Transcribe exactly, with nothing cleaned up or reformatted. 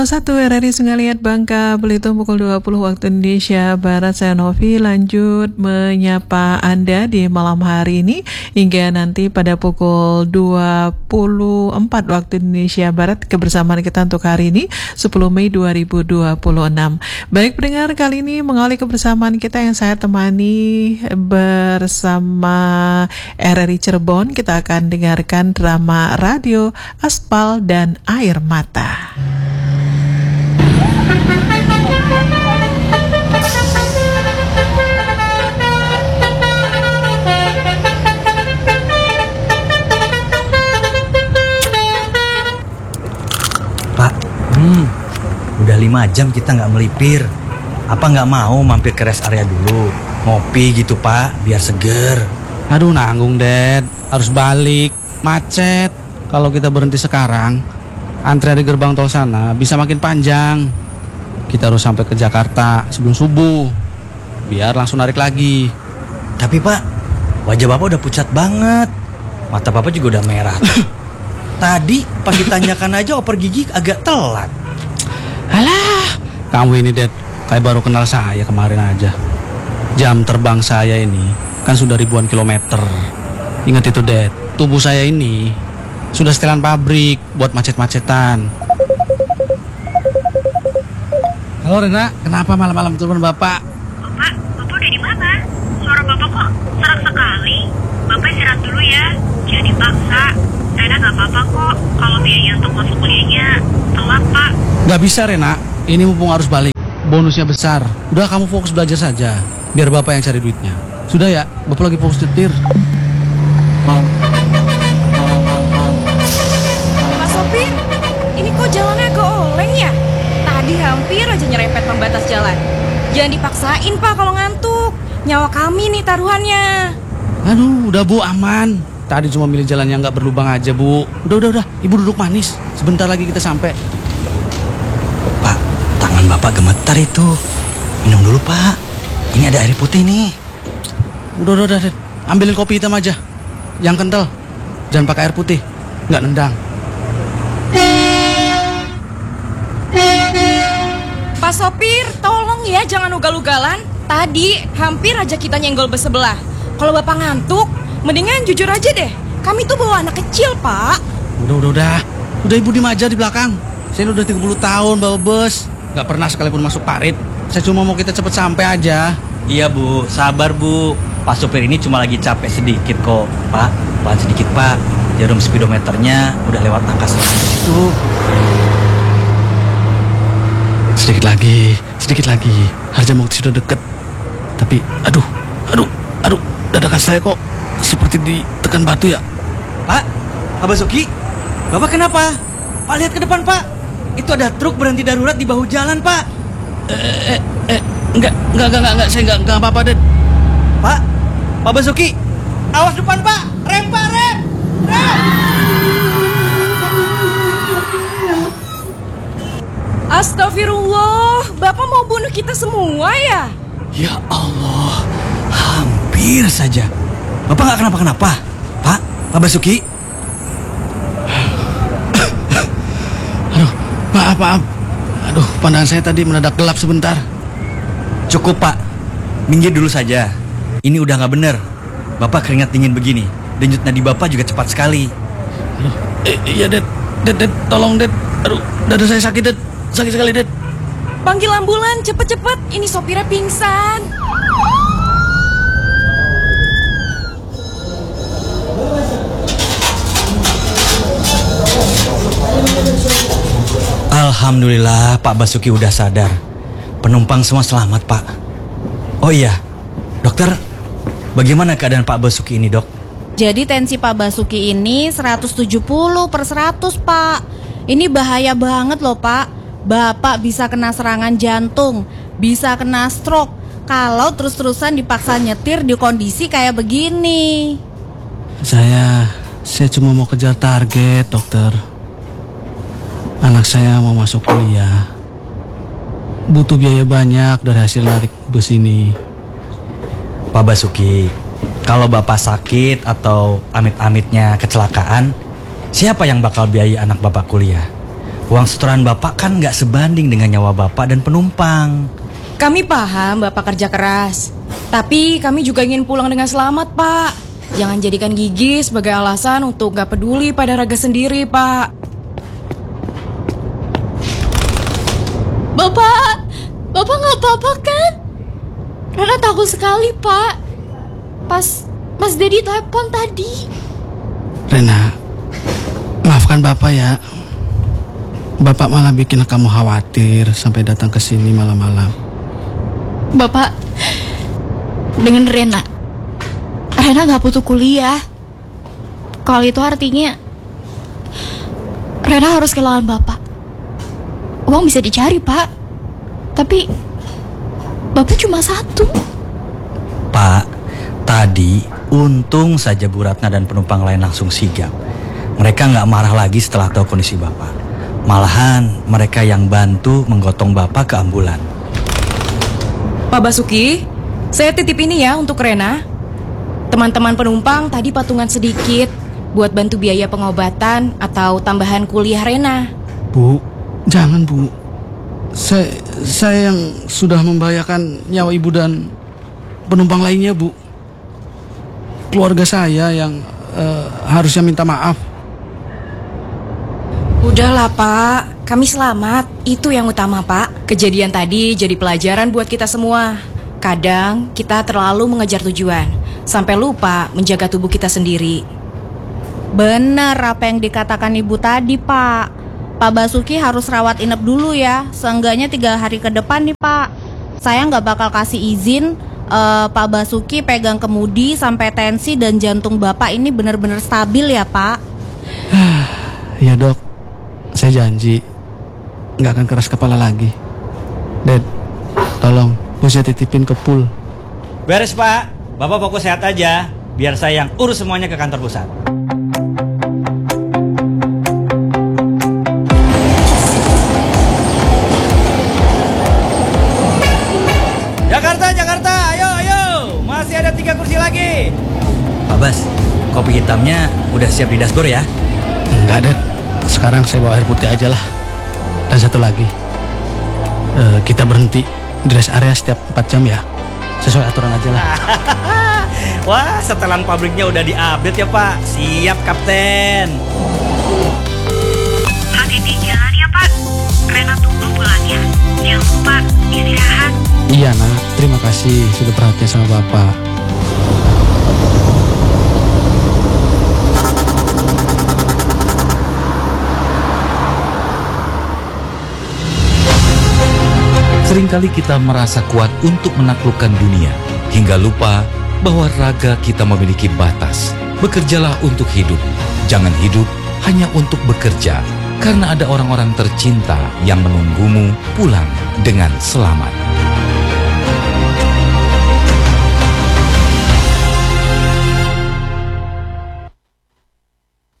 Satu R R I Sungai Liat Bangka Belitung pukul dua puluh waktu Indonesia Barat. Saya Novi lanjut menyapa Anda di malam hari ini hingga nanti pada pukul dua puluh empat waktu Indonesia Barat. Kebersamaan kita untuk hari ini sepuluh Mei dua ribu dua puluh enam. Baik pendengar, kali ini mengawali kebersamaan kita yang saya temani bersama R R I Cirebon. Kita akan dengarkan drama radio Aspal dan Air Mata. Pak, hmm, udah lima jam kita nggak melipir. Apa nggak mau mampir ke rest area dulu? Ngopi gitu Pak, biar seger. Aduh nanggung Dad, harus balik, macet. Kalau kita berhenti sekarang, antrian di gerbang tol sana bisa makin panjang. Kita harus sampai ke Jakarta sebelum subuh, biar langsung narik lagi. Tapi Pak, wajah Bapak udah pucat banget. Mata Bapak juga udah merah. Tadi pas ditanyakan aja oper gigi agak telat. Alah, kamu ini Dad, kayak baru kenal saya kemarin aja. Jam terbang saya ini kan sudah ribuan kilometer. Ingat itu Dad, tubuh saya ini sudah setelan pabrik buat macet-macetan. Halo Rena, kenapa malam-malam telepon Bapak? Bapak, Bapak udah di mana? Suara Bapak kok serak sekali. Bapak istirahat dulu ya, jangan dipaksa. Rena gak apa-apa kok kalau biaya untuk masuk kuliahnya telat Pak. Gak bisa Rena, ini mumpung harus balik. Bonusnya besar. Udah kamu fokus belajar saja, biar Bapak yang cari duitnya. Sudah ya, Bapak lagi fokus nyetir. Pak Sopir, ini kok jalannya agak oleng ya? Tadi hampir aja nyerempet pembatas jalan. Jangan dipaksain Pak kalau ngantuk. Nyawa kami nih taruhannya. Aduh, udah Bu, aman. Tadi cuma milih jalan yang nggak berlubang aja Bu. Udah, udah, udah. Ibu duduk manis. Sebentar lagi kita sampai. Pak, tangan Bapak gemetar itu. Minum dulu Pak. Ini ada air putih nih. Udah, udah, udah. Dad. Ambilin kopi hitam aja. Yang kental. Jangan pakai air putih. Nggak nendang. Pak Sopir, tolong ya jangan ugal-ugalan. Tadi hampir aja kita nyenggol bus sebelah. Kalau Bapak ngantuk, mendingan jujur aja deh. Kami tuh bawa anak kecil, Pak. Udah, udah, udah. Udah Ibu diem aja di belakang. Saya udah tiga puluh tahun bawa bus. Nggak pernah sekalipun masuk parit. Saya cuma mau kita cepet sampai aja. Iya Bu, sabar Bu. Pak sopir ini cuma lagi capek sedikit kok. Pak, pelan sedikit Pak. Jarum speedometernya udah lewat angka seratus itu. Sedikit lagi, sedikit lagi. Harjamukti sudah deket. Tapi, aduh, aduh, aduh, dadakan saya kok seperti ditekan batu ya. Pak, Pak Basuki, Bapak kenapa? Pak lihat ke depan Pak. Itu ada truk berhenti darurat di bahu jalan Pak. Eh, eh, eh, enggak, enggak, enggak, enggak, enggak, saya enggak, enggak apa-apa Dad. Pak, Pak Basuki, awas depan Pak. Rem Pak, rem, rem. Astagfirullah, Bapak mau bunuh kita semua ya? Ya Allah, hampir saja. Bapak nggak kenapa-kenapa, Pak, Pak Basuki. Aduh, maaf, maaf. Aduh, pandangan saya tadi mendadak gelap sebentar. Cukup Pak, minggir dulu saja. Ini udah nggak bener. Bapak keringat dingin begini. Denyut nadi Bapak juga cepat sekali. Aduh, eh, iya Dad, Dad, Dad, tolong Dad. Aduh, dada saya sakit Dad, sakit sekali Dad. Panggil ambulan, cepet-cepet. Ini sopirnya pingsan. Alhamdulillah Pak Basuki udah sadar. Penumpang semua selamat Pak. Oh iya, dokter, bagaimana keadaan Pak Basuki ini dok? Jadi tensi Pak Basuki ini seratus tujuh puluh per seratus Pak. Ini bahaya banget loh Pak. Bapak bisa kena serangan jantung, bisa kena stroke kalau terus-terusan dipaksa nyetir di kondisi kayak begini. Saya, saya cuma mau kejar target dokter. Anak saya mau masuk kuliah. Butuh biaya banyak dari hasil narik bus ini. Pak Basuki, kalau Bapak sakit atau amit-amitnya kecelakaan, siapa yang bakal biayai anak Bapak kuliah? Uang setoran Bapak kan nggak sebanding dengan nyawa Bapak dan penumpang. Kami paham Bapak kerja keras, tapi kami juga ingin pulang dengan selamat, Pak. Jangan jadikan gigi sebagai alasan untuk gak peduli pada raga sendiri, Pak. Bapak, Bapak nggak apa-apa kan? Rena takut sekali, Pak. Pas Mas Dedi telepon tadi. Rena, maafkan Bapak ya. Bapak malah bikin kamu khawatir sampai datang ke sini malam-malam. Bapak, dengan Rena, Rena nggak butuh kuliah. Kalau itu artinya Rena harus kehilangan Bapak. Uang bisa dicari, Pak. Tapi Bapak cuma satu. Pak, tadi untung saja Bu Ratna dan penumpang lain langsung sigap. Mereka nggak marah lagi setelah tahu kondisi Bapak. Malahan mereka yang bantu menggotong Bapak ke ambulan. Pak Basuki, saya titip ini ya untuk Rena. Teman-teman penumpang tadi patungan sedikit buat bantu biaya pengobatan atau tambahan kuliah Rena. Bu, jangan Bu. Saya, saya yang sudah membahayakan nyawa ibu dan penumpang lainnya, Bu. Keluarga saya yang uh, harusnya minta maaf. Udahlah Pak, kami selamat. Itu yang utama Pak. Kejadian tadi jadi pelajaran buat kita semua. Kadang kita terlalu mengejar tujuan, sampai lupa menjaga tubuh kita sendiri. Bener apa yang dikatakan ibu tadi, Pak. Pak Basuki harus rawat inap dulu ya. Seenggaknya tiga hari ke depan nih, Pak. Saya nggak bakal kasih izin uh, Pak Basuki pegang kemudi sampai tensi dan jantung Bapak ini benar-benar stabil ya, Pak. Ya dok, saya janji nggak akan keras kepala lagi. Dad, tolong Bu saya titipin ke pool. Beres Pak, Bapak fokus sehat aja. Biar saya yang urus semuanya ke kantor pusat. Jakarta, Jakarta, ayo, ayo. Masih ada tiga kursi lagi. Pak Bas, kopi hitamnya udah siap di dashboard ya? Enggak, Dad. Sekarang saya bawa air putih aja lah. Dan satu lagi, uh, kita berhenti di rest area setiap empat jam ya. Sesuai aturan aja lah. Wah, setelan pabriknya udah di-update ya Pak. Siap Kapten. Hati-hati jalan ya Pak. Rena tunggu pulangnya. Jangan lupa istirahat. Iya nak, terima kasih sudah perhatian sama Bapak. Seringkali kita merasa kuat untuk menaklukkan dunia, hingga lupa bahwa raga kita memiliki batas. Bekerjalah untuk hidup, jangan hidup hanya untuk bekerja, karena ada orang-orang tercinta yang menunggumu pulang dengan selamat.